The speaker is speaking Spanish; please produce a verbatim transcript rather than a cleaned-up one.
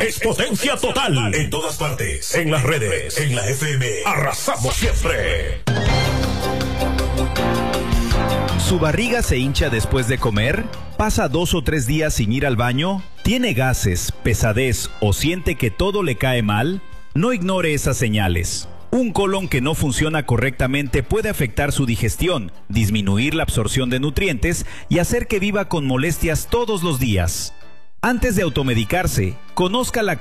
es potencia total. En todas partes. En las redes. En la F M. Arrasamos siempre. ¿Su barriga se hincha después de comer? ¿Pasa dos o tres días sin ir al baño? ¿Tiene gases, pesadez o siente que todo le cae mal? No ignore esas señales. Un colon que no funciona correctamente puede afectar su digestión, disminuir la absorción de nutrientes y hacer que viva con molestias todos los días. Antes de automedicarse, conozca la